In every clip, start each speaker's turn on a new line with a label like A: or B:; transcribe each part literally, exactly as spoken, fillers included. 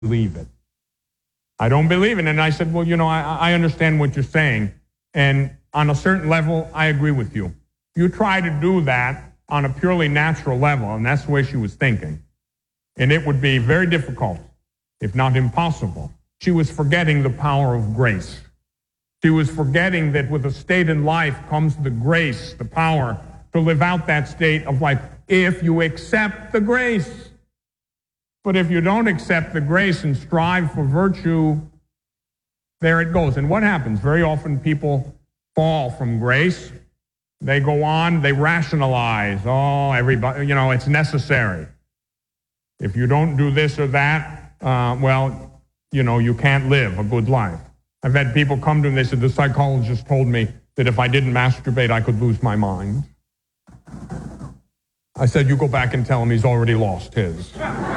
A: believe it. I don't believe it. And I said, well, you know, I, I understand what you're saying. And on a certain level, I agree with you. You try to do that on a purely natural level, and that's the way she was thinking. And it would be very difficult, if not impossible. She was forgetting the power of grace. She was forgetting that with a state in life comes the grace, the power to live out that state of life if you accept the grace. But if you don't accept the grace and strive for virtue, there it goes. And what happens? Very often people fall from grace. They go on, they rationalize. Oh, everybody, you know, it's necessary. If you don't do this or that, uh, well, you know, you can't live a good life. I've had people come to me and they said, the psychologist told me that if I didn't masturbate, I could lose my mind. I said, you go back and tell him he's already lost his.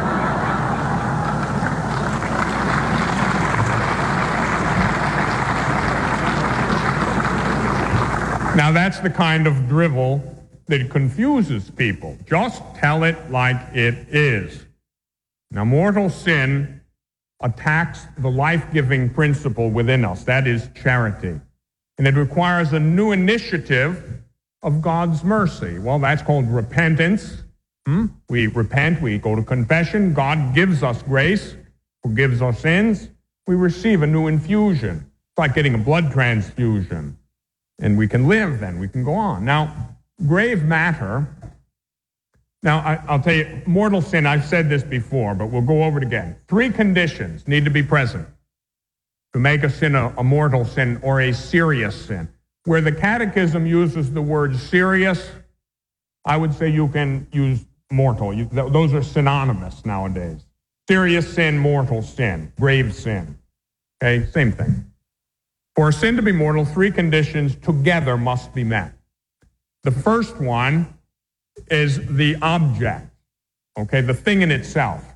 A: Now, that's the kind of drivel that confuses people. Just tell it like it is. Now, mortal sin attacks the life-giving principle within us. That is charity. And it requires a new initiative of God's mercy. Well, that's called repentance. Hmm? We repent, we go to confession. God gives us grace, forgives our sins. We receive a new infusion. It's like getting a blood transfusion. And we can live then, we can go on. Now, grave matter, now I, I'll tell you, mortal sin, I've said this before, but we'll go over it again. Three conditions need to be present to make a sin a, a mortal sin or a serious sin. Where the Catechism uses the word serious, I would say you can use mortal. You, th- those are synonymous nowadays. Serious sin, mortal sin, grave sin. Okay, same thing. For a sin to be mortal, three conditions together must be met. The first one is the object, okay, the thing in itself.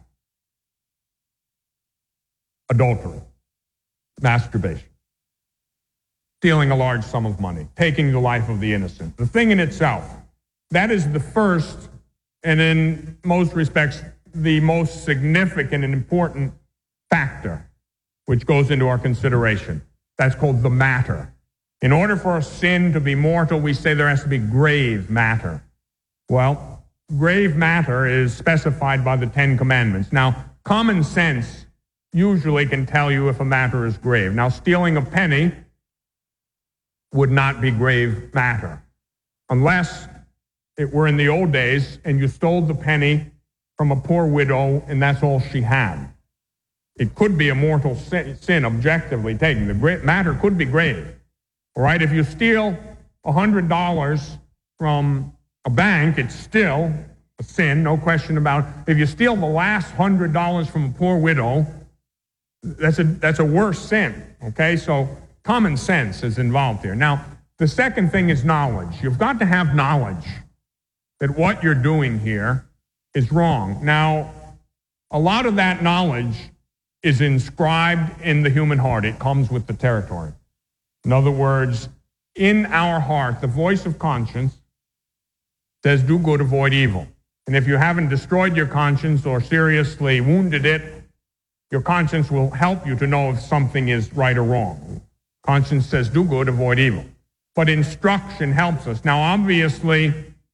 A: Adultery, masturbation, stealing a large sum of money, taking the life of the innocent. The thing in itself, that is the first, and in most respects, the most significant and important factor which goes into our consideration. That's called the matter. In order for a sin to be mortal, we say there has to be grave matter. Well, grave matter is specified by the Ten Commandments. Now, common sense usually can tell you if a matter is grave. Now, stealing a penny would not be grave matter unless it were in the old days and you stole the penny from a poor widow and that's all she had. It could be a mortal sin, objectively taken. The matter could be grave. All right, if you steal one hundred dollars from a bank, it's still a sin, no question about it. If you steal the last one hundred dollars from a poor widow, that's a, that's a worse sin, okay? So common sense is involved here. Now, the second thing is knowledge. You've got to have knowledge that what you're doing here is wrong. Now, a lot of that knowledge is inscribed in the human heart. It comes with the territory. In other words, in our heart, the voice of conscience says, do good, avoid evil. And if you haven't destroyed your conscience or seriously wounded it, your conscience will help you to know if something is right or wrong. Conscience says, do good, avoid evil. But instruction helps us. Now, obviously,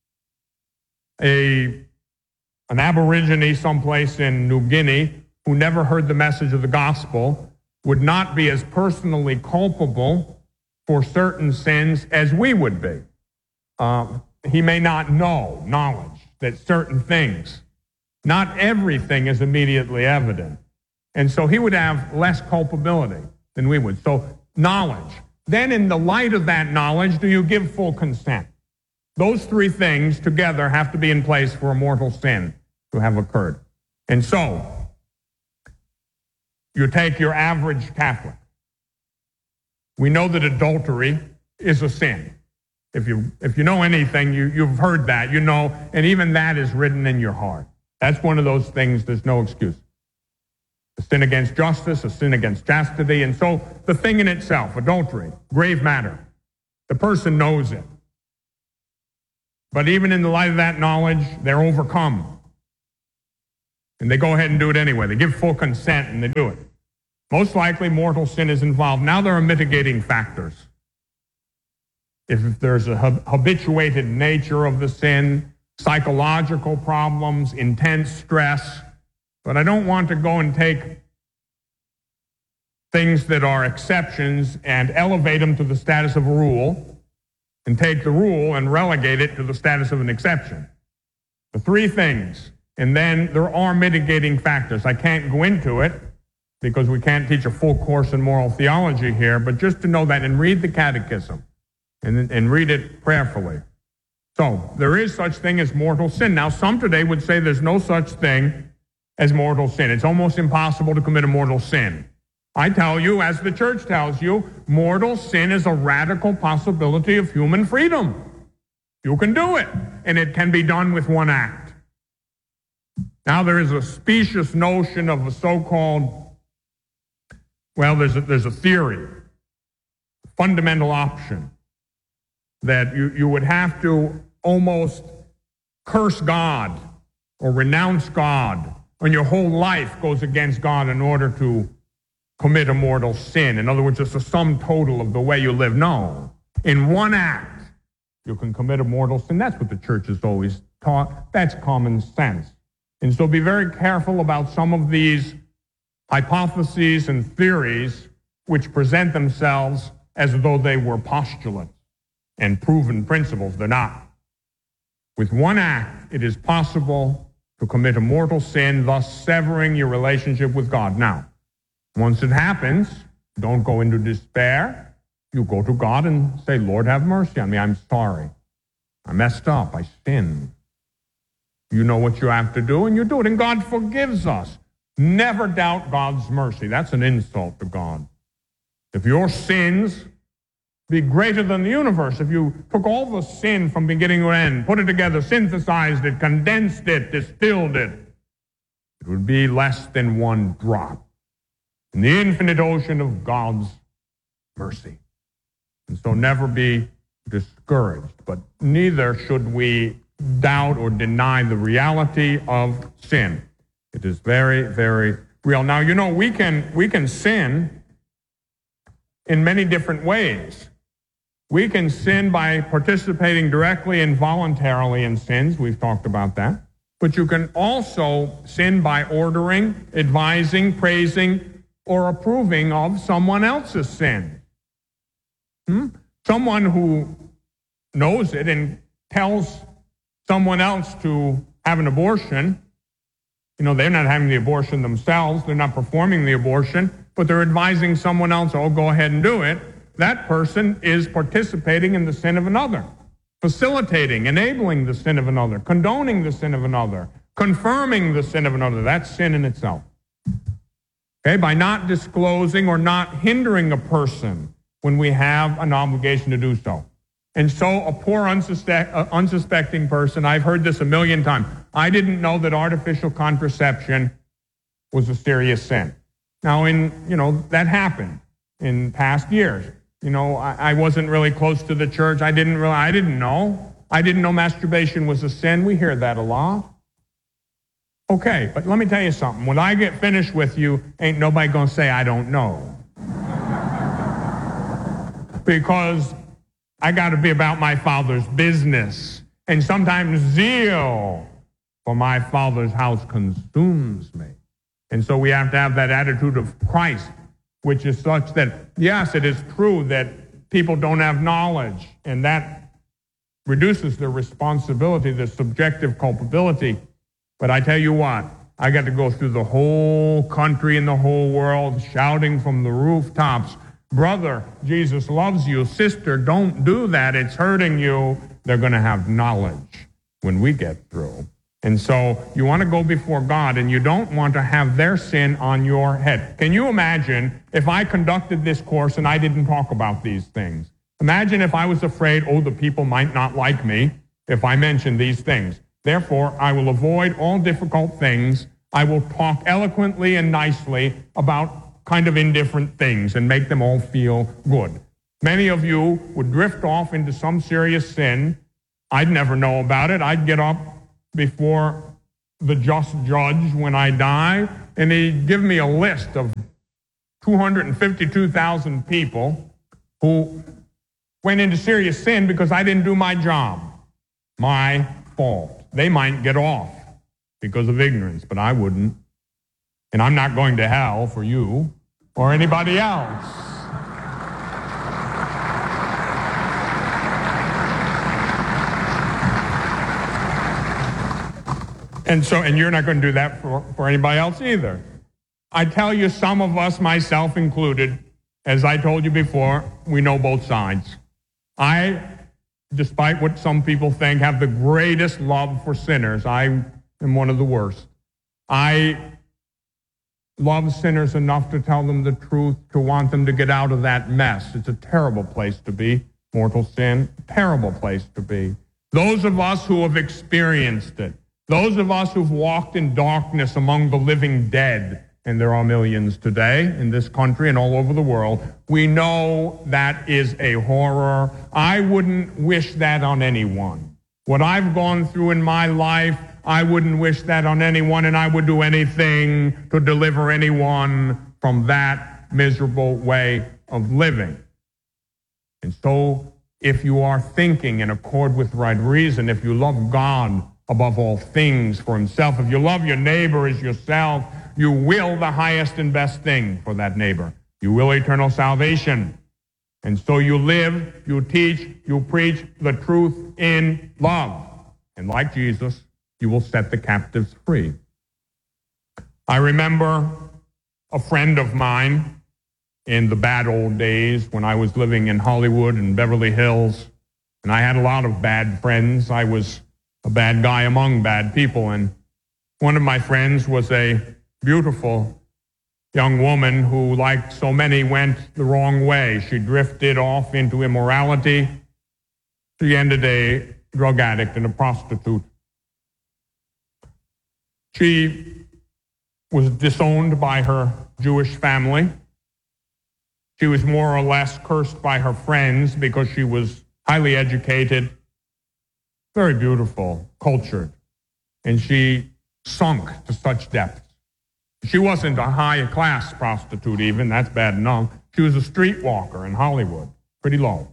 A: a, an aborigine someplace in New Guinea who never heard the message of the gospel would not be as personally culpable for certain sins as we would be. Uh, he may not know knowledge that certain things, not everything is immediately evident. And so he would have less culpability than we would. So knowledge. Then in the light of that knowledge, do you give full consent? Those three things together have to be in place for a mortal sin to have occurred. And so, you take your average Catholic. We know that adultery is a sin. If you if you know anything, you, you've heard that, you know, and even that is written in your heart. That's one of those things, there's no excuse. A sin against justice, a sin against chastity, and so the thing in itself, adultery, grave matter. The person knows it. But even in the light of that knowledge, they're overcome And they go ahead and do it anyway. They give full consent and they do it. Most likely mortal sin is involved. Now there are mitigating factors. If there's a habituated nature of the sin, psychological problems, intense stress, but I don't want to go and take things that are exceptions and elevate them to the status of a rule and take the rule and relegate it to the status of an exception. The three things, and then there are mitigating factors. I can't go into it because we can't teach a full course in moral theology here, but just to know that and read the catechism and, and read it prayerfully. So there is such thing as mortal sin. Now some today would say there's no such thing as mortal sin. It's almost impossible to commit a mortal sin. I tell you, as the church tells you, mortal sin is a radical possibility of human freedom. You can do it, and it can be done with one act. Now there is a specious notion of a so-called, well, there's a, there's a theory, a fundamental option, that you, you would have to almost curse God or renounce God, and your whole life goes against God in order to commit a mortal sin. In other words, it's a sum total of the way you live. No. In one act, you can commit a mortal sin. That's what the church has always taught. That's common sense. And so be very careful about some of these hypotheses and theories which present themselves as though they were postulates and proven principles. They're not. With one act, it is possible to commit a mortal sin, thus severing your relationship with God. Now, once it happens, don't go into despair. You go to God and say, Lord, have mercy on me. I'm sorry. I messed up. I sinned. You know what you have to do, and you do it. And God forgives us. Never doubt God's mercy. That's an insult to God. If your sins be greater than the universe, if you took all the sin from beginning to end, put it together, synthesized it, condensed it, distilled it, it would be less than one drop in the infinite ocean of God's mercy. And so never be discouraged, but neither should we doubt or deny the reality of sin. It is very, very real. Now, you know, we can we can sin in many different ways. We can sin by participating directly and voluntarily in sins. We've talked about that. But you can also sin by ordering, advising, praising, or approving of someone else's sin. Hmm? Someone who knows it and tells someone else to have an abortion, you know, they're not having the abortion themselves, they're not performing the abortion, but they're advising someone else, oh, go ahead and do it. That person is participating in the sin of another, facilitating, enabling the sin of another, condoning the sin of another, confirming the sin of another. That's sin in itself. Okay, by not disclosing or not hindering a person when we have an obligation to do so. And so a poor unsuspect, uh, unsuspecting person, I've heard this a million times, I didn't know that artificial contraception was a serious sin. Now, in, you know, that happened in past years. You know, I, I wasn't really close to the church. I didn't really, I didn't know. I didn't know masturbation was a sin. We hear that a lot. Okay, but let me tell you something. When I get finished with you, ain't nobody going to say I don't know. Because I got to be about my Father's business. And sometimes zeal for my Father's house consumes me. And so we have to have that attitude of Christ, which is such that, yes, it is true that people don't have knowledge, and that reduces their responsibility, their subjective culpability. But I tell you what, I got to go through the whole country and the whole world shouting from the rooftops, brother, Jesus loves you. Sister, don't do that. It's hurting you. They're going to have knowledge when we get through. And so you want to go before God, and you don't want to have their sin on your head. Can you imagine if I conducted this course and I didn't talk about these things? Imagine if I was afraid, oh, the people might not like me if I mention these things. Therefore, I will avoid all difficult things. I will talk eloquently and nicely about kind of indifferent things and make them all feel good. Many of you would drift off into some serious sin. I'd never know about it. I'd get up before the just judge when I die, and he'd give me a list of two hundred fifty-two thousand people who went into serious sin because I didn't do my job. My fault. They might get off because of ignorance, but I wouldn't. And I'm not going to hell for you or anybody else. And so, and you're not going to do that for, for anybody else either. I tell you, some of us, myself included, as I told you before, we know both sides. I, despite what some people think, have the greatest love for sinners. I am one of the worst. I love sinners enough to tell them the truth, to want them to get out of that mess. It's a terrible place to be, mortal sin, terrible place to be. Those of us who have experienced it, those of us who've walked in darkness among the living dead, and there are millions today in this country and all over the world, we know that is a horror. I wouldn't wish that on anyone. What I've gone through in my life, I wouldn't wish that on anyone, and I would do anything to deliver anyone from that miserable way of living. And so, if you are thinking in accord with right reason, if you love God above all things for himself, if you love your neighbor as yourself, you will the highest and best thing for that neighbor. You will eternal salvation. And so you live, you teach, you preach the truth in love. And like Jesus, you will set the captives free. I remember a friend of mine in the bad old days when I was living in Hollywood and Beverly Hills, and I had a lot of bad friends. I was a bad guy among bad people, and one of my friends was a beautiful young woman who, like so many, went the wrong way. She drifted off into immorality. She ended a drug addict and a prostitute. She was disowned by her Jewish family. She was more or less cursed by her friends because she was highly educated, very beautiful, cultured, and she sunk to such depths. She wasn't a high-class prostitute even, that's bad enough. She was a streetwalker in Hollywood, pretty low.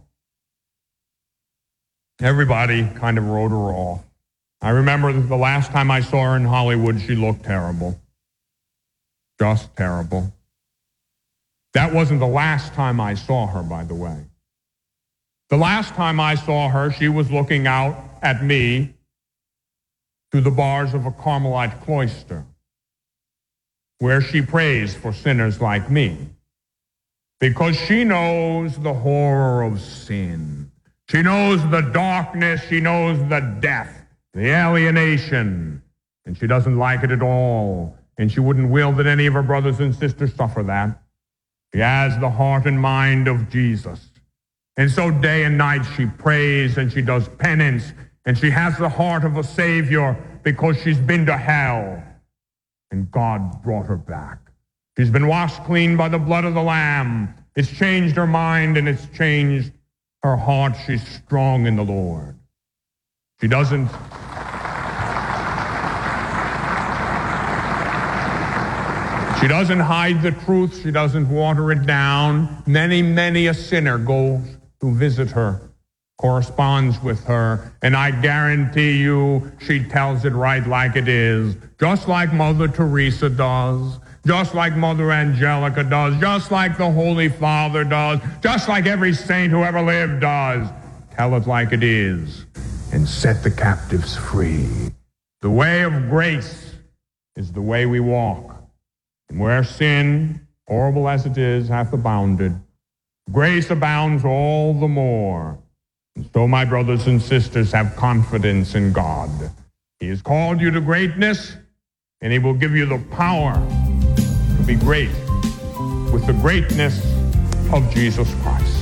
A: Everybody kind of wrote her off. I remember the last time I saw her in Hollywood, she looked terrible. Just terrible. That wasn't the last time I saw her, by the way. The last time I saw her, she was looking out at me through the bars of a Carmelite cloister, where she prays for sinners like me, because she knows the horror of sin. She knows the darkness. She knows the death, the alienation, and she doesn't like it at all, and she wouldn't will that any of her brothers and sisters suffer that. She has the heart and mind of Jesus. And so day and night she prays and she does penance, and she has the heart of a Savior because she's been to hell. And God brought her back. She's been washed clean by the blood of the Lamb. It's changed her mind and it's changed her heart. She's strong in the Lord. She doesn't... She doesn't hide the truth. She doesn't water it down. Many, many a sinner goes to visit her, corresponds with her, and I guarantee you she tells it right like it is, just like Mother Teresa does, just like Mother Angelica does, just like the Holy Father does, just like every saint who ever lived does. Tell it like it is and set the captives free. The way of grace is the way we walk. And where sin, horrible as it is, hath abounded, grace abounds all the more. And so, my brothers and sisters, have confidence in God. He has called you to greatness, and he will give you the power to be great with the greatness of Jesus Christ.